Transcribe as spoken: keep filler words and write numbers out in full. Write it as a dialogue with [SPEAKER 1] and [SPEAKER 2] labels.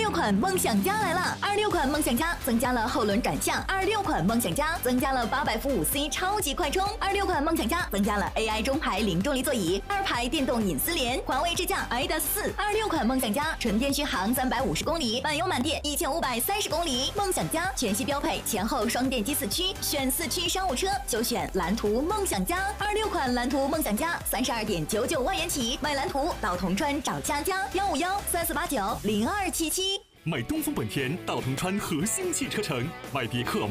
[SPEAKER 1] 六款梦想家来了！二六款梦想家增加了后轮转向，二六款梦想家增加了八百伏五 C 超级快充，二六款梦想家增加了 A I 中排零重力座椅，二排电动隐私联，环卫智驾 I D A S 四。二六款梦想家纯电续航三百五十公里，满油满电一千五百三十公里。梦想家全系标配前后双电机四驱，选四驱商务车就选蓝图梦想家。二六款蓝图梦想家三十二点九九万元起，买蓝图到铜川找佳佳，幺五幺三四八九零二七七。
[SPEAKER 2] 买东风本田到铜川核心汽车城，买别克。